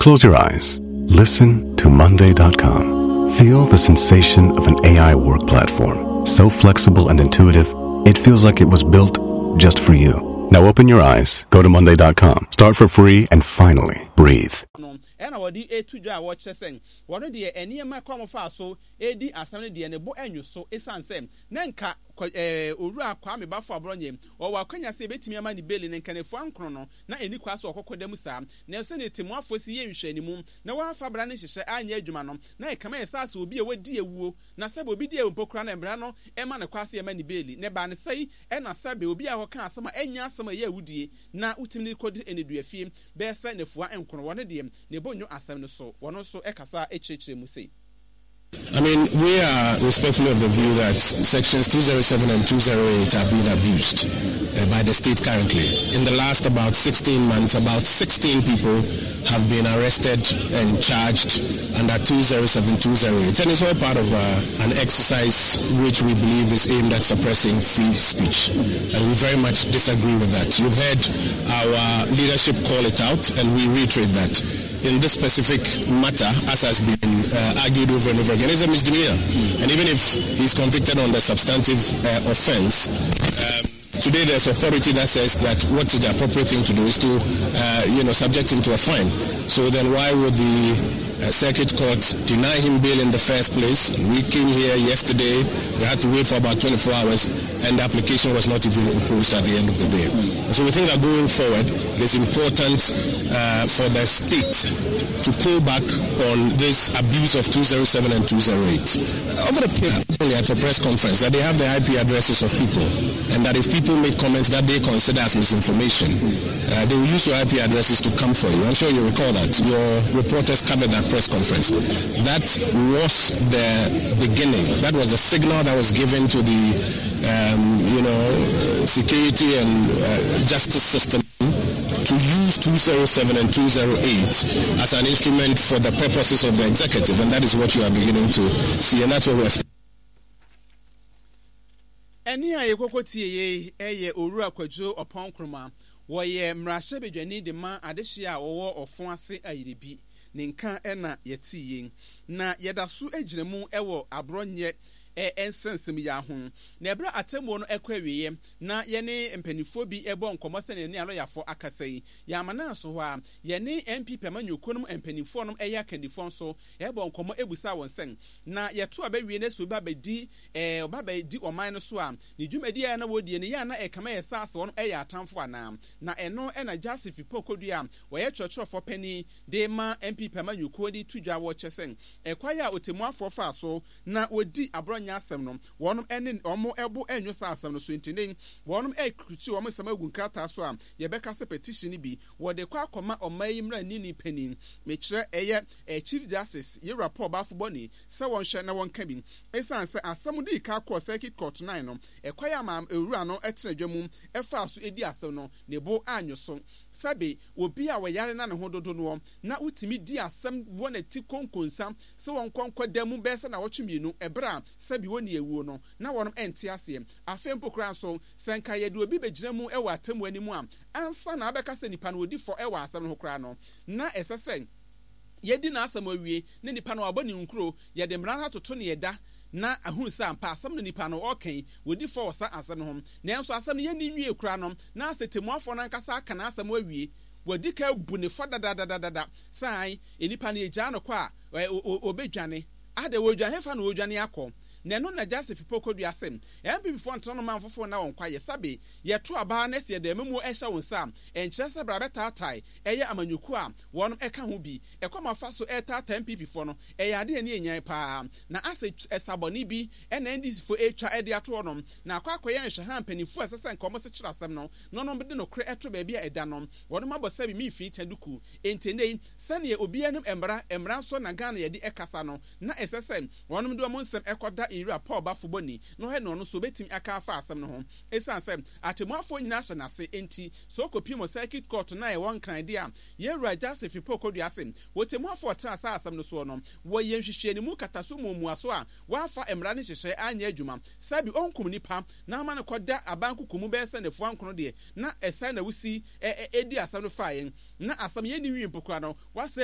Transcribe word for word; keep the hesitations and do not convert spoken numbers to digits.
Close your eyes. Listen to Monday dot com. Feel the sensation of an A I work platform. So flexible and intuitive, it feels like it was built just for you. Now open your eyes, go to Monday dot com, start for free, and finally, breathe. And I would a two jar watch saying, one of the any of my common fast so A D as some the and bo and you so it's ansem. Nanka Ura Kwame Baffa Bronye, or Wakanya say betting money billing and can a fan chrono, not any class or Cocodemusa, Nelson it more for see any moon, no one Fabranish, I near Jumanum, now come as us will be a dear woo, Nasa will be dear Pocran and Brano, Emma Quasi many billy, Neban say, and Nasabi will be our car summer and summer year woody, now ultimately called any do a film, bear sign of one and Coronadium, Nebonio Assam so, one also Ekasa H H Musi. I mean, we are respectful of the view that sections two oh seven and two oh eight are being abused uh, by the state currently. In the last about sixteen months, about sixteen people have been arrested and charged under two oh seven, two oh eight. And it's all part of uh, an exercise which we believe is aimed at suppressing free speech. And we very much disagree with that. You've heard our leadership call it out, and we reiterate that. In this specific matter, as has been uh, argued over and over again, is a misdemeanor. And even if he's convicted on the substantive uh, offense, um, today there's authority that says that what is the appropriate thing to do is to, uh, you know, subject him to a fine. So then why would the uh, circuit court deny him bail in the first place? We came here yesterday, we had to wait for about twenty-four hours, and the application was not even opposed at the end of the day. So we think that going forward, it's important uh, for the state to pull back on this abuse of two oh seven and two oh eight. Over the people at a press conference that they have the I P addresses of people, and that if people make comments that they consider as misinformation, uh, they will use your I P addresses to come for you. I'm sure you recall that. Your reporters covered that press conference. That was the beginning. That was the signal that was given to the um, you know, uh, security and uh, justice system to use two oh seven and two oh eight as an instrument for the purposes of the executive, and that is what you are beginning to see, and that's what we're. Any a yekoti eye Owura Kwadwo Oponkroma wo ye mrahye bedwani de ma adehia wo ofo ase ayiribi ne nka ena yetiyen na yedaso agiremu ewo abronye e ensensem ya ho na ebra atemo no ekwawiye na ye ne mpanifo bi ebo nkomo sene ne aloyafo akasai ya amana so ho a ye ne M P pemanyukonum mpanifo nom eya kandifo so ebo nkomo ebusa won sen na ye to abawie ne so ba bedi eh oba bedi oman no so a ne dwumadi ya na wodie ne ya na ekama ye sase won eya atamfo ana na eno ena Joseph Pokodua wo ye chochrofo pani de ma M P pemanyukodi tudwa wo chesen ekwaya otemu afofo so na wodi abro asem no wonum ene omo ebo enyo sa asem no so intinin wonum ekruchi omo sama gunkrata so a ye beka se petition bi wo de kwa akoma omayimra nini penin mekire eye chief justice ye rapport ba fuboni se won hwe na won ka bi esan se asem di ka court circuit court nine no ekwaya ma ewura no etenadwam efa so edi asem no ne bo anyo so sabe obi a weyare na ne hododo no na utimi di asem wona ti konkonsa se won konkodam be se na wotwemienu ebra sabi woni ewuo no na wonum ente ase afempo kran so senka ye de obi begiramu ewa atamu animu am ansa na abeka se nipa no odi for ewa asem no kran no na esesen yedi na asem awie ne nipa no aboni nkuro ye de mran atoto ne yeda na ahun sa ampa asem no nipa no okan wodi for sa asem no na enso asem ye ni nwie kura no na asetemu afo na nkasa aka na asem awie wodi ka bu ne fa dadadadada sai enipa no egya no kwa obedwane ade wodwane fa no wodwane akọ neno na Joseph Pokodua asem M P before ntano manfofo na wonkwa ye sabe ye to aba na se de memu ehya wonsa enkyere se bra betatai eye amanyuku a wonum eka ho bi ekoma fa so etata M P before no eye ade ani enyan pa na ase esaboni bi ena N D C for etwa ede ato onom na akwa ye nhwe ha mpanifo asese nkomo se kyerɛ asem no no no de no kre eto ba bia eda no wonum abosabi mi fi taduku entene sane obi anum embra embra so na Ghana ye de ekasa no na esese wonum de omonsem ekoda ira Paul Bafuboni no he no no so betimi aka afa asem no ho esan sem atemuafo nyina hye nase enti so kopi mo circuit court na ye won kran dia ye ra Joseph Pokodua asem wotemuafo tra asa asem no so no wo ye nhwehwe ni mu kataso mu mu aso a wafa emra ne hyehye anya adwuma sabi onkum nipa na ama ne koda abankukumu be se ne fo ankono de na esa na wusi edi asem no fa yen na asem ye ni wi mpokura no wase